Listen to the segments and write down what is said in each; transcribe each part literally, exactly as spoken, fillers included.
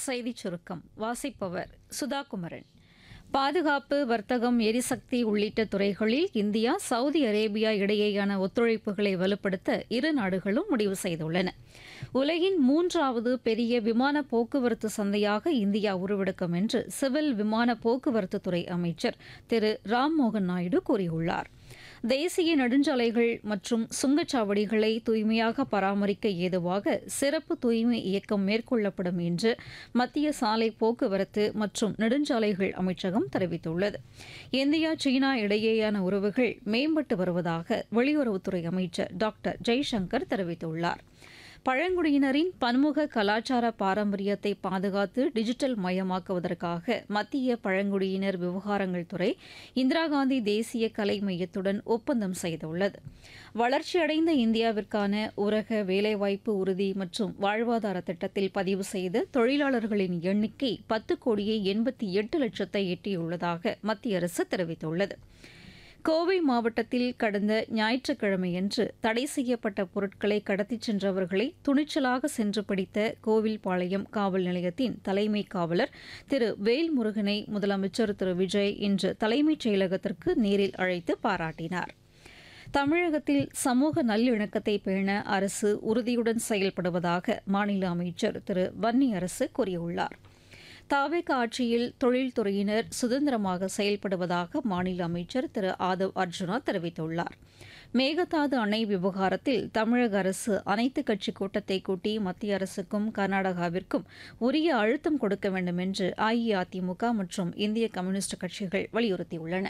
செய்திச் சுருக்கம் வாசிப்பவர் சுதாகுமரன். பாதுகாப்பு, வர்த்தகம், எரிசக்தி உள்ளிட்ட துறைகளில் இந்தியா சவுதி அரேபியா இடையேயான ஒத்துழைப்புகளை வலுப்படுத்த இரு நாடுகளும் முடிவு செய்துள்ளன. உலகின் மூன்றாவது பெரிய விமான போக்குவரத்து சந்தையாக இந்தியா உருவெடுக்கும் என்று சிவில் விமான போக்குவரத்து துறை அமைச்சர் திரு ராம்மோகன் நாயுடு கூறியுள்ளார். தேசிய நெடுஞ்சாலைகள் மற்றும் சுங்கச்சாவடிகளை தூய்மையாக பராமரிக்க ஏதுவாக சிறப்பு தூய்மை இயக்கம் மேற்கொள்ளப்படும் என்று மத்திய சாலை போக்குவரத்து மற்றும் நெடுஞ்சாலைகள் அமைச்சகம் தெரிவித்துள்ளது. இந்தியா, சீனா இடையேயான உறவுகள் மேம்பட்டு வருவதாக வெளியுறவுத்துறை அமைச்சர் டாக்டர் ஜெய்சங்கர் தெரிவித்துள்ளார். பழங்குடியினரின் பன்முக கலாச்சார பாரம்பரியத்தை பாதுகாத்து டிஜிட்டல் மயமாக்குவதற்காக மத்திய பழங்குடியினர் விவகாரங்கள் துறை இந்திரா காந்தி தேசிய கலை மையத்துடன் ஒப்பந்தம் செய்துள்ளது. வளர்ச்சியடைந்த இந்தியாவிற்கான ஊரக வேலைவாய்ப்பு உறுதி மற்றும் வாழ்வாதார திட்டத்தில் பதிவு செய்த தொழிலாளர்களின் எண்ணிக்கை பத்து கோடியே எண்பத்தி எட்டு லட்சத்தை எட்டியுள்ளதாக மத்திய அரசு தெரிவித்துள்ளது. கோவை மாவட்டத்தில் கடந்த ஞாயிற்றுக்கிழமையன்று தடை செய்யப்பட்ட பொருட்களை கடத்திச் சென்றவர்களை துணிச்சலாக சென்று பிடித்த கோவில்பாளையம் காவல் நிலையத்தின் தலைமை காவலர் திரு வேல்முருகனை முதலமைச்சர் திரு விஜய் இன்று தலைமைச் செயலகத்திற்கு நேரில் அழைத்து பாராட்டினார். தமிழகத்தில் சமூக நல்லிணக்கத்தை பேண அரசு உறுதியுடன் செயல்படுவதாக மாநில அமைச்சர் திரு வன்னியரசு கூறியுள்ளார். தாவேக ஆட்சியில் தொழில்துறையினர் சுதந்திரமாக செயல்படுவதாக மாநில அமைச்சர் திரு ஆதவ் அர்ஜுனா தெரிவித்துள்ளார். மேகதாது அணை விவகாரத்தில் தமிழக அரசு அனைத்துக் கட்சி கூட்டத்தை கூட்டி மத்திய அரசுக்கும் கர்நாடகாவிற்கும் உரிய அழுத்தம் கொடுக்க வேண்டும் என்று அஇஅதிமுக மற்றும் இந்திய கம்யூனிஸ்ட் கட்சிகள் வலியுறுத்தியுள்ளன.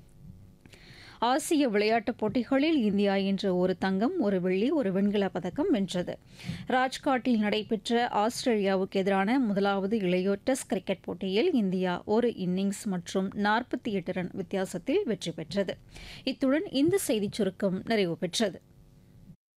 ஆசிய விளையாட்டுப் போட்டிகளில் இந்தியா இன்று ஒரு தங்கம், ஒரு வெள்ளி, ஒரு வெண்கலப் பதக்கம் வென்றது. ராஜ்காட்டில் நடைபெற்ற ஆஸ்திரேலியாவுக்கு எதிரான முதலாவது இளையோர் டெஸ்ட் கிரிக்கெட் போட்டியில் இந்தியா ஒரு இன்னிங்ஸ் மற்றும் நாற்பத்தி எட்டு ரன் வித்தியாசத்தில் வெற்றி பெற்றது. இத்துடன் இந்த செய்திச் சுருக்கம் நிறைவு பெற்றது.